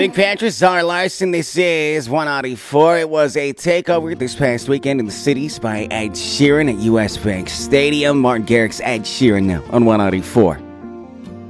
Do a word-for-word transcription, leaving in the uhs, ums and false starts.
Big Patrick, Czar Larson, this is one ninety-four. It was a takeover this past weekend in the cities by Ed Sheeran at U S Bank Stadium. Martin Garrix, Ed Sheeran now on one ninety-four.